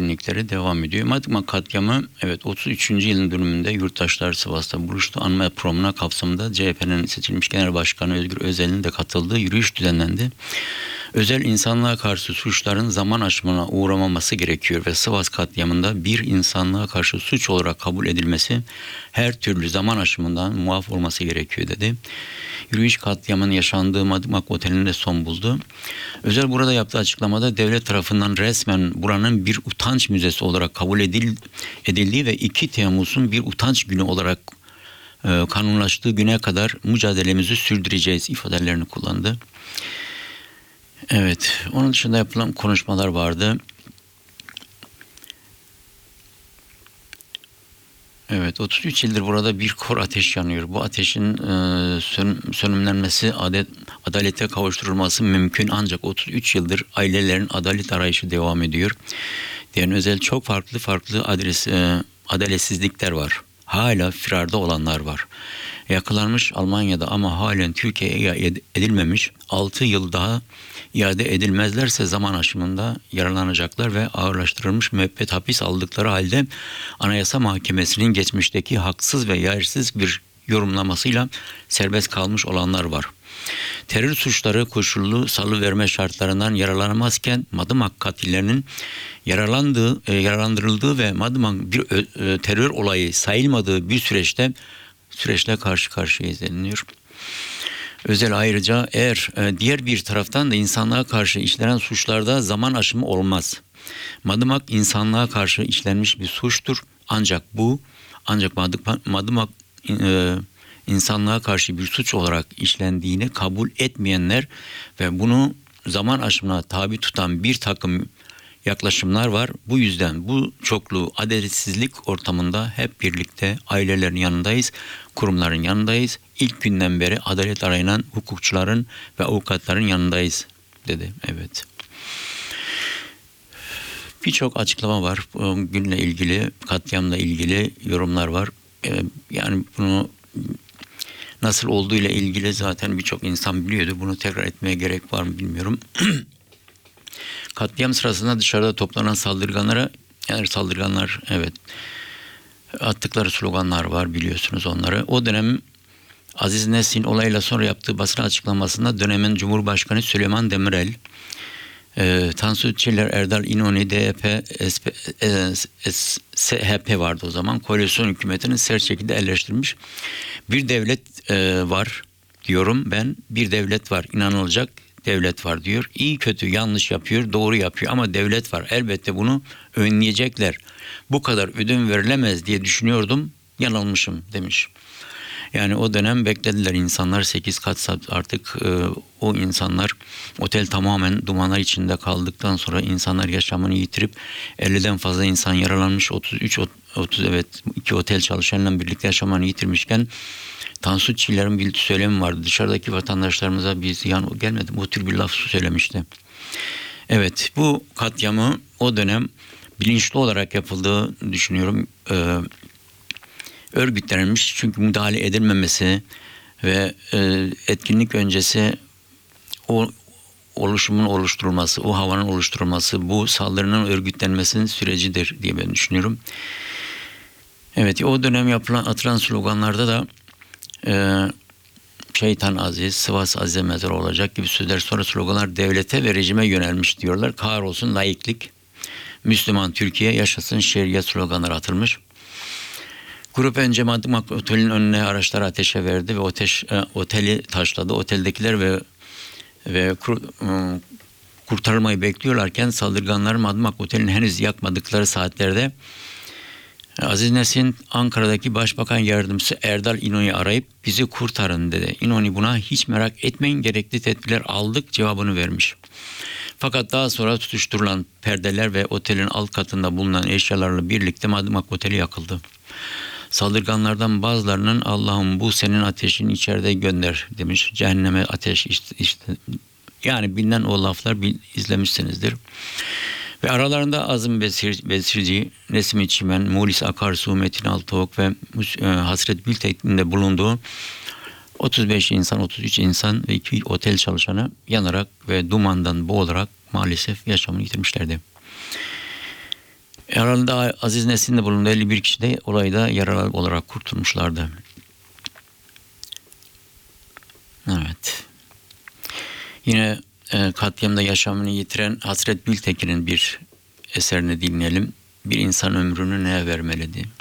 etkinlikleri devam ediyor. Madımak katliamı, evet, 33. yılın dönümünde yurttaşlar Sivas'ta buluştu. Anma programına kapsamında CHP'nin seçilmiş Genel Başkanı Özgür Özel'in de katıldığı yürüyüş düzenlendi. Özel, insanlığa karşı suçların zaman aşımına uğramaması gerekiyor ve Sivas katliamında bir insanlığa karşı suç olarak kabul edilmesi, her türlü zaman aşımından muaf olması gerekiyor dedi. Yürüyüş katliamın yaşandığı Madımak Oteli'nde son buldu. Özel burada yaptığı açıklamada devlet tarafından resmen buranın bir utanç müzesi olarak kabul edildiği ve 2 Temmuz'un bir utanç günü olarak kanunlaştığı güne kadar mücadelemizi sürdüreceğiz ifadelerini kullandı. Evet, onun dışında yapılan konuşmalar vardı. Evet, 33 yıldır burada bir kor ateş yanıyor. Bu ateşin sönümlenmesi, adalete kavuşturulması mümkün, ancak 33 yıldır ailelerin adalet arayışı devam ediyor. Diyen Özel, çok farklı adaletsizlikler var. Hala firarda olanlar var. Yakalanmış Almanya'da ama halen Türkiye'ye edilmemiş. 6 yıl daha iade edilmezlerse zaman aşımında yaralanacaklar ve ağırlaştırılmış müebbet hapis aldıkları halde Anayasa Mahkemesi'nin geçmişteki haksız ve yersiz bir yorumlamasıyla serbest kalmış olanlar var. Terör suçları koşullu salıverme şartlarından yaralanamazken Madımak katillerinin yaralandırıldığı ve Madımak bir terör olayı sayılmadığı bir süreçle karşı karşıyayız deniliyor. Özel ayrıca, eğer diğer bir taraftan da insanlığa karşı işlenen suçlarda zaman aşımı olmaz. Madımak insanlığa karşı işlenmiş bir suçtur. Ancak Madımak insanlığa karşı bir suç olarak işlendiğini kabul etmeyenler ve bunu zaman aşımına tabi tutan bir takım yaklaşımlar var. Bu yüzden bu çoklu adaletsizlik ortamında hep birlikte ailelerin yanındayız, kurumların yanındayız. İlk günden beri adalet arayan hukukçuların ve avukatların yanındayız dedi. Evet. Birçok açıklama var. Günle ilgili, katliamla ilgili yorumlar var. Yani bunu nasıl olduğu ile ilgili zaten birçok insan biliyordu. Bunu tekrar etmeye gerek var mı bilmiyorum. Katliam sırasında dışarıda toplanan saldırganlar, evet, attıkları sloganlar var, biliyorsunuz onları. O dönem Aziz Nesin olayla sonra yaptığı basın açıklamasında dönemin Cumhurbaşkanı Süleyman Demirel, Tansu Çiller, Erdal İnönü, DYP, SHP vardı o zaman, koalisyon hükümetini sert şekilde eleştirmiş. Bir devlet var diyorum ben, bir devlet var, inanılacak devlet var diyor. İyi kötü yanlış yapıyor, doğru yapıyor ama devlet var. Elbette bunu önleyecekler. Bu kadar ödün verilemez diye düşünüyordum. Yanılmışım demiş. Yani o dönem beklediler insanlar 8 kat artık o insanlar, otel tamamen dumanlar içinde kaldıktan sonra insanlar yaşamını yitirip 50'den fazla insan yaralanmış, 2 otel çalışanla birlikte yaşamını yitirmişken Tansu Çiller'in bir söylemi vardı. Dışarıdaki vatandaşlarımıza bir ziyan gelmedi. Bu tür bir laf söylemişti. Evet, bu katliamı o dönem bilinçli olarak yapıldığı düşünüyorum. Örgütlenmiş, çünkü müdahale edilmemesi ve etkinlik öncesi o oluşumun oluşturulması, o havanın oluşturulması, bu saldırının örgütlenmesinin sürecidir diye ben düşünüyorum. Evet, o dönem atılan sloganlarda da şeytan aziz, Sivas azize mezar olacak gibi sözler, sonra sloganlar devlete ve rejime yönelmiş diyorlar. Kahrolsun laiklik, Müslüman Türkiye, yaşasın şeriat sloganları atılmış. Grup önce Madımak Oteli'nin önüne araçları ateşe verdi ve oteli taşladı. Oteldekiler ve kurtarılmayı bekliyorlarken saldırganlar Madımak Oteli'ni henüz yakmadıkları saatlerde Aziz Nesin Ankara'daki Başbakan Yardımcısı Erdal İnönü'yü arayıp bizi kurtarın dedi. İnönü buna hiç merak etmeyin, gerekli tedbirler aldık cevabını vermiş. Fakat daha sonra tutuşturulan perdeler ve otelin alt katında bulunan eşyalarla birlikte Madımak Oteli yakıldı. Saldırganlardan bazılarının Allah'ım bu senin ateşin, içeride gönder demiş. Cehenneme ateş işte. Yani bilinen o laflar izlemişsinizdir. Ve aralarında Azim Besirci, Nesimi Çimen, Mulis Akarsu, Metin Altıok ve Hasret Gültekin'in de bulunduğu 33 insan ve 2 otel çalışanı yanarak ve dumandan boğularak maalesef yaşamını yitirmişlerdi. Aralarında Aziz Nesin'in de bulunduğu 51 kişi de olayda yaralı olarak kurtulmuşlardı. Evet. Yine katliamda yaşamını yitiren Hasret Gültekin'in bir eserini dinleyelim. Bir insan ömrünü neye vermelidir?